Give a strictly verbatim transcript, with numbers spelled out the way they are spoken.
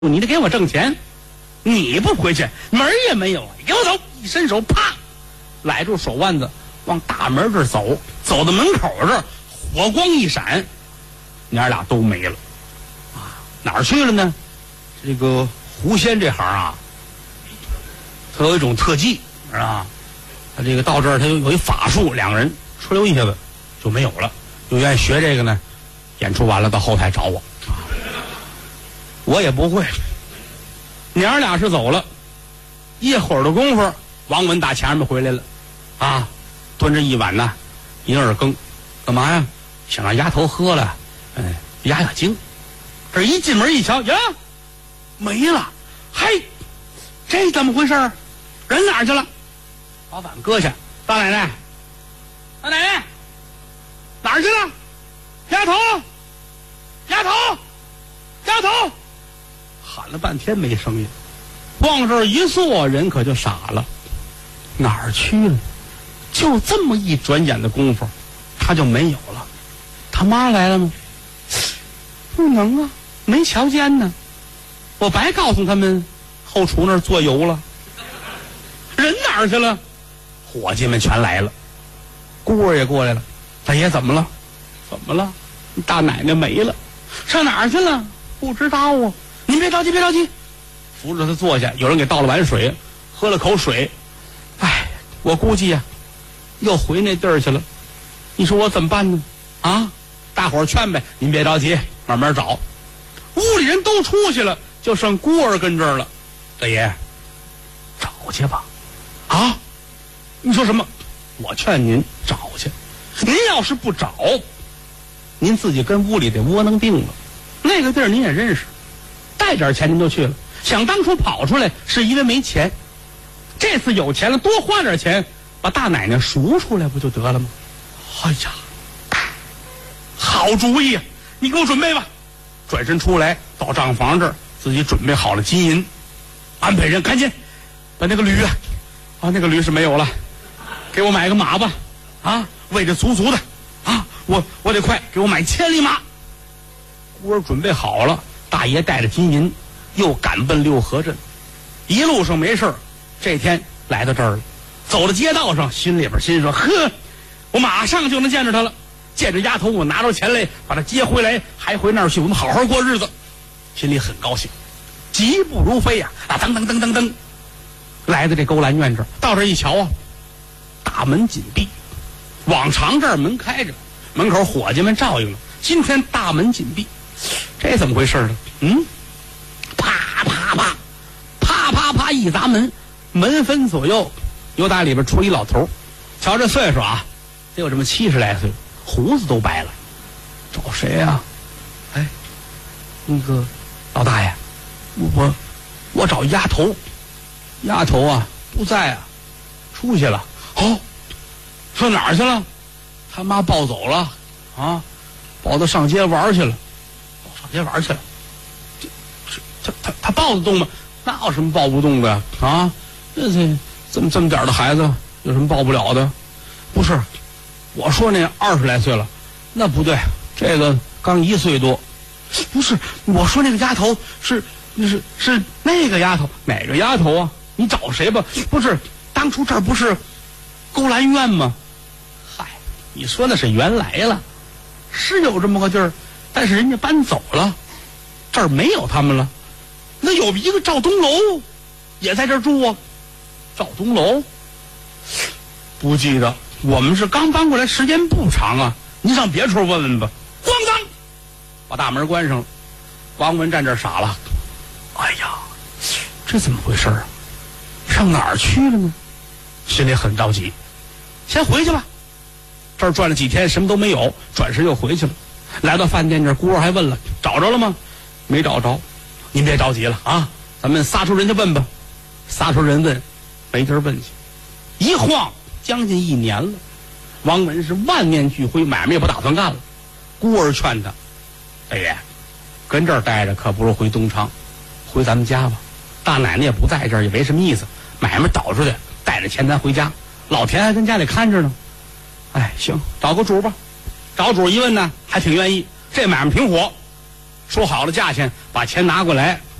你得给我挣钱，你不回去门儿也没有，你给我走！一伸手，啪，揽住手腕子往大门这儿走，走到门口这儿，火光一闪，娘俩都没了。啊，哪儿去了呢？这个狐仙这行啊，他有一种特技，是吧？他这个到这儿他有有一法术，两个人吹溜一下子就没有了。有愿意学这个呢，演出完了到后台找我。我也不会，娘俩是走了，一会儿的功夫，王文打前面回来了，啊，端着一碗呢银耳羹，干嘛呀？想让丫头喝了，嗯，压压惊。这一进门一瞧，呀，没了，嘿，这怎么回事？人哪儿去了？把碗搁下，大奶奶，大奶奶，哪儿去了？丫头，丫头，丫头！喊了半天没声音，往这儿一坐，人可就傻了，哪儿去了？就这么一转眼的功夫，他就没有了。他妈来了吗？不能啊，没瞧见呢。我白告诉他们后厨那儿做油了。人哪儿去了？伙计们全来了，姑儿也过来了。大爷怎么了？怎么了？大奶奶没了，上哪儿去了？不知道啊。您别着急，别着急，扶着他坐下。有人给倒了碗水，喝了口水。哎，我估计呀、啊，又回那地儿去了。你说我怎么办呢？啊，大伙儿劝呗，您别着急，慢慢找。屋里人都出去了，就剩孤儿跟这儿了。大爷，找去吧。啊，你说什么？我劝您找去。您要是不找，您自己跟屋里得窝囊病了。那个地儿您也认识。带点钱您就去了，想当初跑出来是因为没钱，这次有钱了多花点钱把大奶奶赎出来不就得了吗？哎呀，好主意啊，你给我准备吧。转身出来到账房这儿，自己准备好了金银，安排人赶紧把那个驴啊，啊那个驴是没有了，给我买个马吧，啊喂着足足的，啊我我得快给我买千里马。孤儿准备好了，大爷带着金银又赶奔六合镇，一路上没事，这天来到这儿了，走到街道上，心里边心说，呵，我马上就能见着他了，见着丫头我拿着钱来把他接回来，还回那儿去，我们好好过日子，心里很高兴，疾步如飞呀、啊，啊噔噔噔噔噔，来到这勾栏院这儿，到这儿一瞧啊，大门紧闭，往常这儿门开着，门口伙计们照应了，今天大门紧闭，这怎么回事呢？嗯，啪啪啪，啪啪啪一砸门，门分左右，由打里边出一老头，瞧这岁数啊，得有这么七十来岁，胡子都白了。找谁呀、啊？哎，那个老大爷，我我找丫头，丫头啊不在啊，出去了。哦，上哪儿去了？他妈抱走了啊，抱他上街玩去了。上街玩去了，这这他他他抱得动吗？那有什么抱不动的呀？啊，这这这么这么点的孩子有什么抱不了的？不是，我说那二十来岁了，那不对，这个刚一岁多。不是，我说那个丫头是是是那个丫头，哪个丫头啊？你找谁吧？不是，当初这儿不是勾栏院吗？嗨，你说那是原来了，是有这么个地儿。但是人家搬走了，这儿没有他们了。那有一个赵东楼也在这儿住啊。赵东楼不记得，我们是刚搬过来，时间不长啊。您上别处问问吧。咣当，把大门关上了。王文站这儿傻了，哎呀，这怎么回事啊？上哪儿去了呢？心里很着急，先回去吧。这儿转了几天，什么都没有，转身又回去了。来到饭店这儿，姑儿还问了，找着了吗？没找着。您别着急了啊，咱们撒出人去问吧。撒出人问，没地儿问去。一晃将近一年了，王文是万念俱灰，买卖也不打算干了。姑儿劝他，大爷，跟这儿待着可不如回东昌，回咱们家吧。大奶奶也不在这儿，也没什么意思。买卖倒出去，带着钱咱回家。老田还跟家里看着呢。哎，行，找个主吧。找主一问呢，还挺愿意，这买卖挺火，说好了价钱，把钱拿过来，